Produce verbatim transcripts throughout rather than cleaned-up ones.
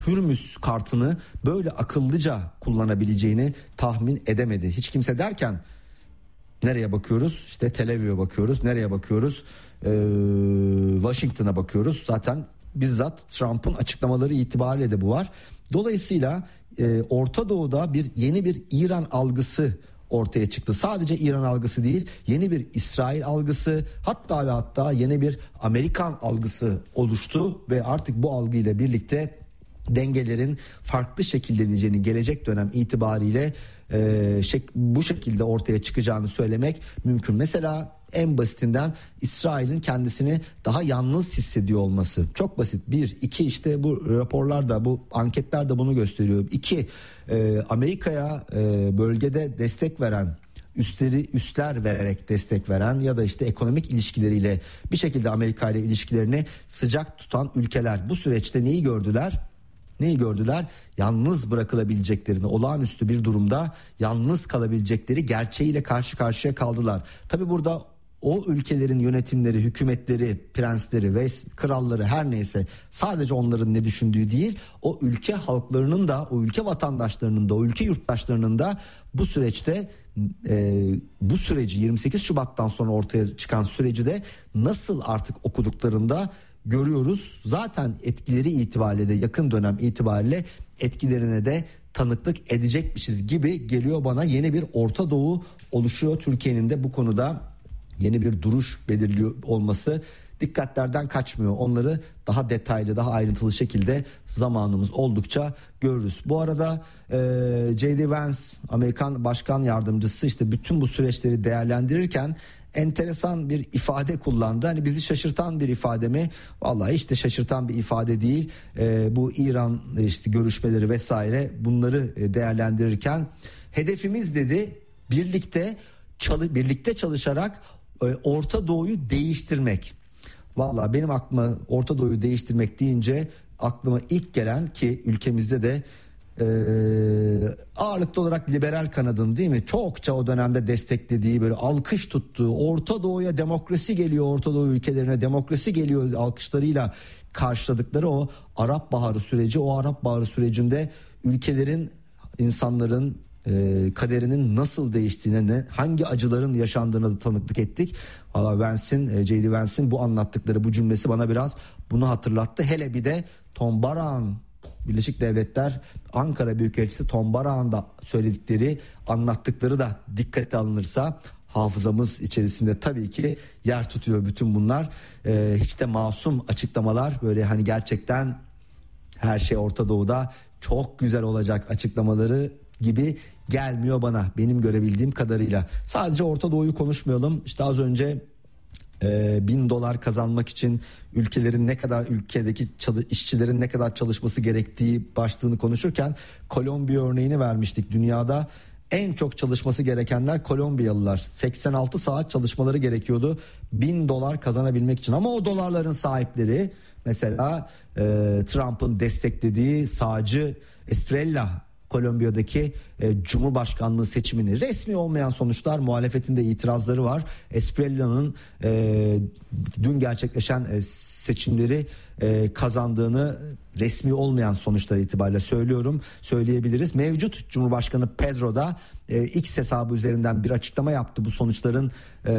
Hürmüz kartını böyle akıllıca kullanabileceğini tahmin edemedi. Hiç kimse derken nereye bakıyoruz? İşte Tel Aviv'e bakıyoruz. Nereye bakıyoruz? Ee, Washington'a bakıyoruz. Zaten bizzat Trump'ın açıklamaları itibariyle de bu var. Dolayısıyla e, Orta Doğu'da bir yeni bir İran algısı ortaya çıktı. Sadece İran algısı değil, yeni bir İsrail algısı, hatta ve hatta yeni bir Amerikan algısı oluştu ve artık bu algıyla birlikte dengelerin farklı şekilleneceğini, gelecek dönem itibariyle e, şek- bu şekilde ortaya çıkacağını söylemek mümkün. Mesela en basitinden İsrail'in kendisini daha yalnız hissediyor olması. Çok basit. Bir, iki, işte bu raporlar da, bu anketler de bunu gösteriyor. İki, e, Amerika'ya e, bölgede destek veren, üstleri üstler vererek destek veren ya da işte ekonomik ilişkileriyle bir şekilde Amerika ile ilişkilerini sıcak tutan ülkeler bu süreçte neyi gördüler? Neyi gördüler? Yalnız bırakılabileceklerini, olağanüstü bir durumda yalnız kalabilecekleri gerçeğiyle karşı karşıya kaldılar. Tabii burada o ülkelerin yönetimleri, hükümetleri, prensleri ve kralları, her neyse, sadece onların ne düşündüğü değil, o ülke halklarının da, o ülke vatandaşlarının da, o ülke yurttaşlarının da bu süreçte e, bu süreci, yirmi sekiz Şubat'tan sonra ortaya çıkan süreci de nasıl artık okuduklarında görüyoruz. Zaten etkileri itibariyle de, yakın dönem itibariyle etkilerine de tanıklık edecekmişiz gibi geliyor bana. Yeni bir Orta Doğu oluşuyor. Türkiye'nin de bu konuda yeni bir duruş belirliyor olması dikkatlerden kaçmıyor. Onları daha detaylı, daha ayrıntılı şekilde zamanımız oldukça görürüz. Bu arada e, J D Vance, Amerikan Başkan Yardımcısı, işte bütün bu süreçleri değerlendirirken enteresan bir ifade kullandı. Hani bizi şaşırtan bir ifade mi? Vallahi hiç de şaşırtan bir ifade değil. E, bu İran işte görüşmeleri vesaire, bunları değerlendirirken hedefimiz dedi birlikte çalı birlikte çalışarak e, Orta Doğu'yu değiştirmek. Vallahi benim aklıma Orta Doğu'yu değiştirmek deyince aklıma ilk gelen, ki ülkemizde de Ee, ağırlıklı olarak liberal kanadın, değil mi, çokça o dönemde desteklediği, böyle alkış tuttuğu, Orta Doğu'ya demokrasi geliyor, Orta Doğu ülkelerine demokrasi geliyor alkışlarıyla karşıladıkları o Arap Baharı süreci, o Arap Baharı sürecinde ülkelerin, insanların e, kaderinin nasıl değiştiğine, ne, hangi acıların yaşandığına da tanıklık ettik. Valla Vance'in, J D Vance'in bu anlattıkları, bu cümlesi bana biraz bunu hatırlattı. Hele bir de Tom Barak'ın, Birleşik Devletler Ankara Büyükelçisi Tom Barak'ın da söyledikleri, anlattıkları da dikkate alınırsa hafızamız içerisinde tabii ki yer tutuyor bütün bunlar. Ee, hiç de masum açıklamalar, böyle hani gerçekten her şey Orta Doğu'da çok güzel olacak açıklamaları gibi gelmiyor bana, benim görebildiğim kadarıyla. Sadece Orta Doğu'yu konuşmayalım. İşte az önce e, bin dolar kazanmak için ülkelerin ne kadar, ülkedeki çalı, işçilerin ne kadar çalışması gerektiği başlığını konuşurken Kolombiya örneğini vermiştik. Dünyada en çok çalışması gerekenler Kolombiyalılar. seksen altı saat çalışmaları gerekiyordu bin dolar kazanabilmek için. Ama o dolarların sahipleri, mesela e, Trump'ın desteklediği sağcı Esprella, Kolombiya'daki e, Cumhurbaşkanlığı seçimini, resmi olmayan sonuçlar, muhalefetin de itirazları var. Esprella'nın e, dün gerçekleşen e, seçimleri e, kazandığını, resmi olmayan sonuçlar itibariyle söylüyorum, söyleyebiliriz. Mevcut Cumhurbaşkanı Pedro da e, X hesabı üzerinden bir açıklama yaptı bu sonuçların e,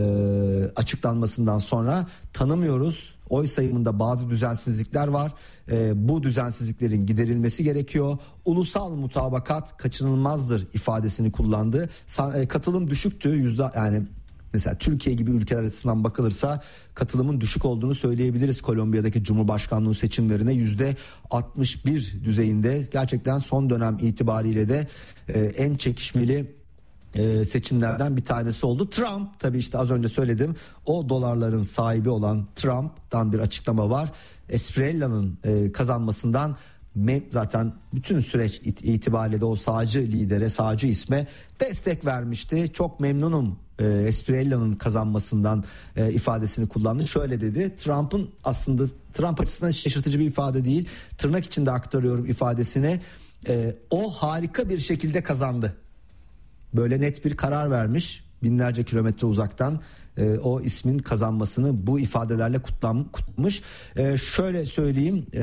açıklanmasından sonra. Tanımıyoruz. Oy sayımında bazı düzensizlikler var. E, bu düzensizliklerin giderilmesi gerekiyor. Ulusal mutabakat kaçınılmazdır ifadesini kullandı. Sa- e, katılım düşüktü. Yüzde, yani mesela Türkiye gibi ülkeler açısından bakılırsa katılımın düşük olduğunu söyleyebiliriz. Kolombiya'daki Cumhurbaşkanlığı seçimlerine yüzde altmış bir düzeyinde. Gerçekten son dönem itibariyle de e, en çekişmeli seçimlerden bir tanesi oldu. Trump, tabii işte az önce söyledim, o dolarların sahibi olan Trump'tan bir açıklama var. Esprella'nın e, kazanmasından zaten bütün süreç itibariyle de o sağcı lidere, sağcı isme destek vermişti. Çok memnunum e, Esprella'nın kazanmasından e, ifadesini kullandı. Şöyle dedi: Trump'ın, aslında Trump açısından şaşırtıcı bir ifade değil, tırnak içinde aktarıyorum ifadesini, e, o harika bir şekilde kazandı. Böyle net bir karar vermiş, binlerce kilometre uzaktan e, o ismin kazanmasını bu ifadelerle kutlam, kutlamış. E, şöyle söyleyeyim, e,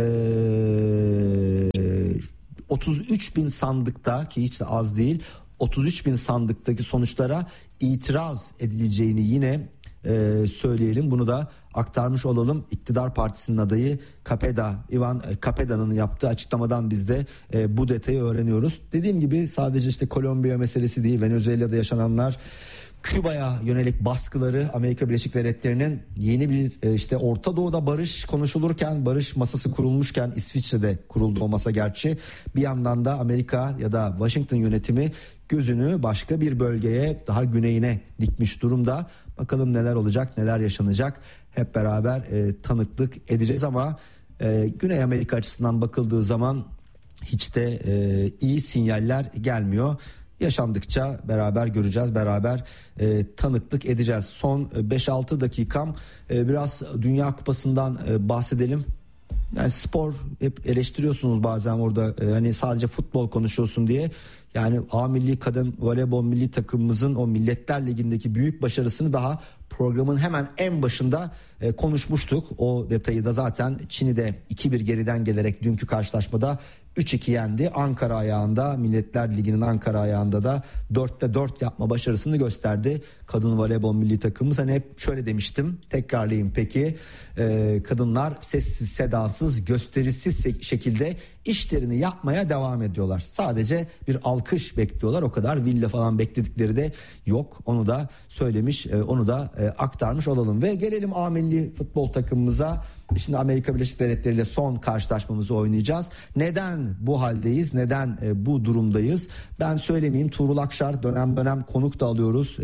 otuz üç bin sandıkta, ki hiç de az değil, otuz üç bin sandıktaki sonuçlara itiraz edileceğini yine e, söyleyelim. Bunu da aktarmış olalım. İktidar Partisi'nin adayı Capeda, Ivan Capeda'nın yaptığı açıklamadan biz de e, bu detayı öğreniyoruz. Dediğim gibi sadece işte Kolombiya meselesi değil, Venezuela'da yaşananlar, Küba'ya yönelik baskıları, Amerika Birleşik Devletleri'nin yeni bir e, işte Orta Doğu'da barış konuşulurken, barış masası kurulmuşken, İsviçre'de kuruldu o masa gerçi, bir yandan da Amerika ya da Washington yönetimi gözünü başka bir bölgeye, daha güneyine dikmiş durumda. Bakalım neler olacak, neler yaşanacak, hep beraber e, tanıklık edeceğiz ama e, Güney Amerika açısından bakıldığı zaman hiç de e, iyi sinyaller gelmiyor. Yaşandıkça beraber göreceğiz, beraber e, tanıklık edeceğiz. Son beş altı dakikam e, biraz Dünya Kupası'ndan e, bahsedelim. Yani spor hep eleştiriyorsunuz bazen orada, e, hani sadece futbol konuşuyorsun diye. Yani A milli kadın voleybol milli takımımızın o Milletler Ligi'ndeki büyük başarısını daha programın hemen en başında e, konuşmuştuk. O detayı da zaten Çin'i de iki bir geriden gelerek dünkü karşılaşmada üç iki yendi. Ankara ayağında, Milletler Ligi'nin Ankara ayağında da dörtte dört yapma başarısını gösterdi kadın voleybol milli takımımız. Hani hep şöyle demiştim, tekrarlayayım peki. Ee, kadınlar sessiz sedasız, gösterişsiz şekilde işlerini yapmaya devam ediyorlar. Sadece bir alkış bekliyorlar, o kadar. Villa falan bekledikleri de yok. Onu da söylemiş, onu da aktarmış olalım. Ve gelelim A milli futbol takımımıza. Şimdi Amerika Birleşik Devletleri ile son karşılaşmamızı oynayacağız. Neden bu haldeyiz? Neden e, bu durumdayız? Ben söylemeyeyim. Tuğrul Akşar dönem dönem konuk da alıyoruz.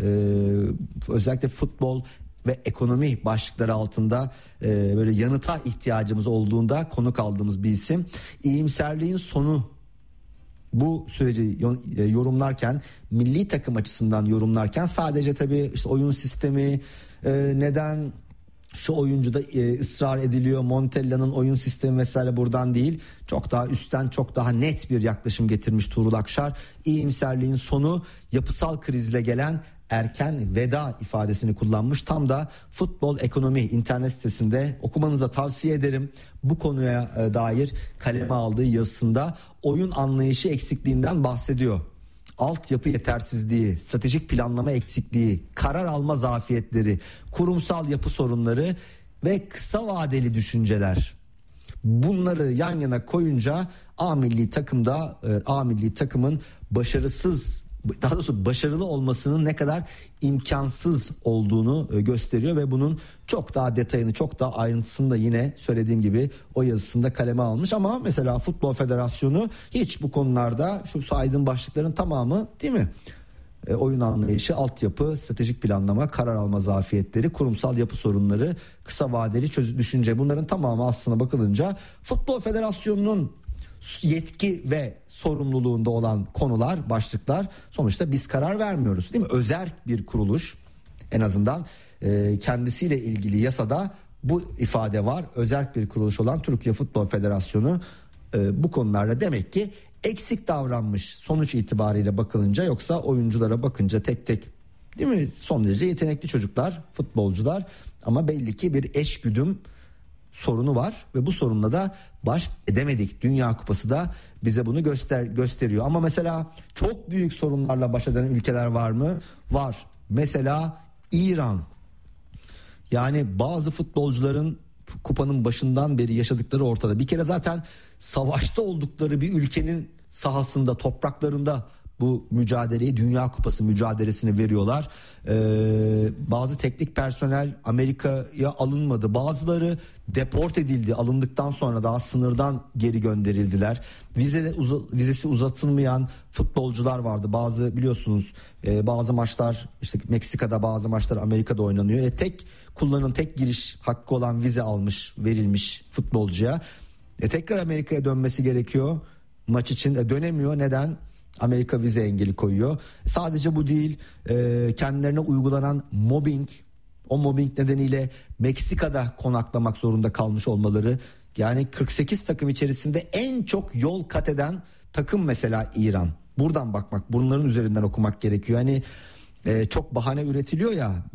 Ee, özellikle futbol ve ekonomi başlıkları altında e, böyle yanıta ihtiyacımız olduğunda konuk aldığımız bir isim. İyimserliğin sonu. Bu süreci yorumlarken, milli takım açısından yorumlarken sadece tabii işte oyun sistemi, e, neden şu oyuncuda e, ısrar ediliyor, Montella'nın oyun sistemi vesaire, buradan değil. Çok daha üstten, çok daha net bir yaklaşım getirmiş Tuğrul Akşar. İyimserliğin sonu, yapısal krizle gelen erken veda ifadesini kullanmış. Tam da Futbol Ekonomi internet sitesinde okumanızı da tavsiye ederim. Bu konuya e, dair kaleme aldığı yazısında oyun anlayışı eksikliğinden bahsediyor. Altyapı yetersizliği, stratejik planlama eksikliği, karar alma zafiyetleri, kurumsal yapı sorunları ve kısa vadeli düşünceler. Bunları yan yana koyunca A milli takımda A milli takımın başarısız, daha doğrusu başarılı olmasının ne kadar imkansız olduğunu gösteriyor ve bunun çok daha detayını, çok daha ayrıntısını da yine söylediğim gibi o yazısında kaleme almış. Ama mesela Futbol Federasyonu hiç bu konularda, şu saydığım başlıkların tamamı değil mi? E, oyun anlayışı, altyapı, stratejik planlama, karar alma zafiyetleri, kurumsal yapı sorunları, kısa vadeli çözüm düşünce, bunların tamamı aslına bakılınca Futbol Federasyonu'nun yetki ve sorumluluğunda olan konular, başlıklar. Sonuçta biz karar vermiyoruz, değil mi? Özerk bir kuruluş, en azından e, kendisiyle ilgili yasada bu ifade var. Özerk bir kuruluş olan Türkiye Futbol Federasyonu e, bu konularda demek ki eksik davranmış sonuç itibariyle bakılınca. Yoksa oyunculara bakınca tek tek, değil mi, son derece yetenekli çocuklar, futbolcular, ama belli ki bir eşgüdüm sorunu var ve bu sorunla da baş edemedik. Dünya Kupası da bize bunu göster gösteriyor. Ama mesela çok büyük sorunlarla baş eden ülkeler var mı? Var. Mesela İran. Yani bazı futbolcuların kupanın başından beri yaşadıkları ortada. Bir kere zaten savaşta oldukları bir ülkenin sahasında, topraklarında bu mücadeleyi, Dünya Kupası mücadelesini veriyorlar. Ee, bazı teknik personel Amerika'ya alınmadı. Bazıları deport edildi. Alındıktan sonra daha sınırdan geri gönderildiler. Vize, vizesi uzatılmayan futbolcular vardı. Bazı, biliyorsunuz, e, bazı maçlar işte Meksika'da, bazı maçlar Amerika'da oynanıyor. E, tek kullanın, tek giriş hakkı olan vize almış, verilmiş futbolcuya. E, tekrar Amerika'ya dönmesi gerekiyor. Maç için e, dönemiyor. Neden? Amerika vize engeli koyuyor. Sadece bu değil, e, kendilerine uygulanan mobbing, o mobbing nedeniyle Meksika'da konaklamak zorunda kalmış olmaları. Yani kırk sekiz takım içerisinde en çok yol kat eden takım mesela İran. Buradan bakmak, bunların üzerinden okumak gerekiyor. Hani e, çok bahane üretiliyor ya,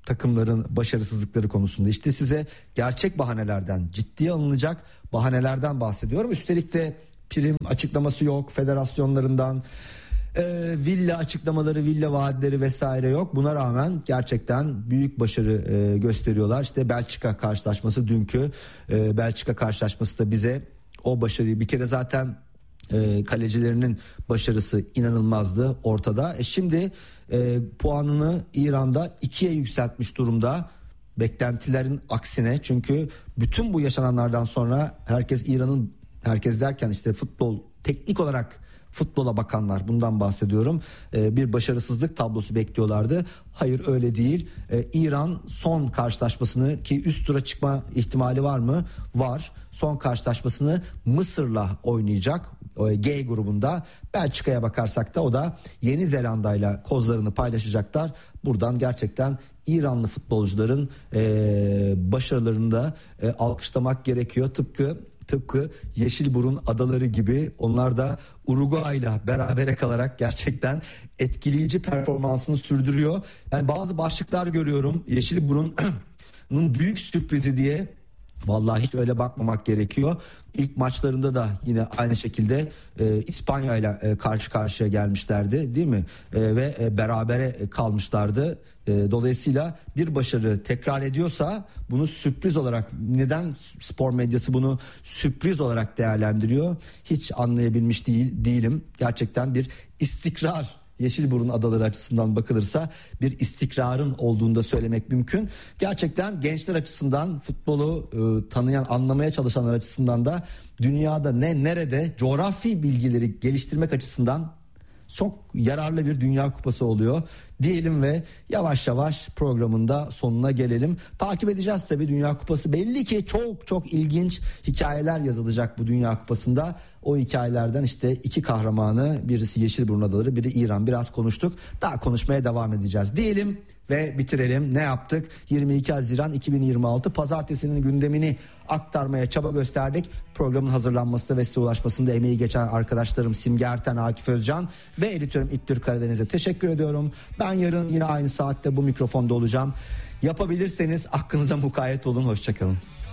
takımların başarısızlıkları konusunda. İşte size gerçek bahanelerden, ciddiye alınacak bahanelerden bahsediyorum. Üstelik de prim açıklaması yok federasyonlarından. E, villa açıklamaları, villa vaatleri vesaire yok. Buna rağmen gerçekten büyük başarı e, gösteriyorlar. İşte Belçika karşılaşması, dünkü e, Belçika karşılaşması da bize o başarıyı, bir kere zaten e, kalecilerinin başarısı inanılmazdı ortada. E, şimdi e, puanını İran'da ikiye yükseltmiş durumda. Beklentilerin aksine, çünkü bütün bu yaşananlardan sonra herkes İran'ın, herkes derken işte futbol, teknik olarak futbola bakanlar, bundan bahsediyorum, ee, bir başarısızlık tablosu bekliyorlardı. Hayır, öyle değil. Ee, İran son karşılaşmasını, ki üst tura çıkma ihtimali var mı? Var. Son karşılaşmasını Mısır'la oynayacak. G grubunda. Belçika'ya bakarsak da o da Yeni Zelanda'yla kozlarını paylaşacaklar. Buradan gerçekten İranlı futbolcuların e, başarılarını da e, alkışlamak gerekiyor. Tıpkı tıpkı Yeşilburun adaları gibi, onlar da Uruguay'la berabere kalarak gerçekten etkileyici performansını sürdürüyor. Yani bazı başlıklar görüyorum, Yeşilburun'un büyük sürprizi diye. Vallahi hiç öyle bakmamak gerekiyor. İlk maçlarında da yine aynı şekilde e, İspanya ile e, karşı karşıya gelmişlerdi, değil mi? E, ve e, berabere kalmışlardı. E, dolayısıyla bir başarı tekrar ediyorsa bunu sürpriz olarak, neden spor medyası bunu sürpriz olarak değerlendiriyor? Hiç anlayabilmiş değil değilim. Gerçekten bir istikrar, Yeşilburun adaları açısından bakılırsa bir istikrarın olduğunu da söylemek mümkün. Gerçekten gençler açısından, futbolu e, tanıyan, anlamaya çalışanlar açısından da dünyada ne, nerede, coğrafi bilgileri geliştirmek açısından çok yararlı bir Dünya Kupası oluyor diyelim ve yavaş yavaş programın da sonuna gelelim. Takip edeceğiz tabii Dünya Kupası. Belli ki çok çok ilginç hikayeler yazılacak bu Dünya Kupası'nda. O hikayelerden işte iki kahramanı, birisi Yeşilburun Adaları, biri İran, biraz konuştuk. Daha konuşmaya devam edeceğiz diyelim ve bitirelim. Ne yaptık? yirmi iki Haziran iki bin yirmi altı Pazartesinin gündemini aktarmaya çaba gösterdik. Programın hazırlanmasında ve size ulaşmasında emeği geçen arkadaşlarım Simge Erten, Akif Özcan ve editörüm İlktür Karadeniz'e teşekkür ediyorum. Ben yarın yine aynı saatte bu mikrofonda olacağım. Yapabilirseniz aklınıza mukayyet olun. Hoşçakalın.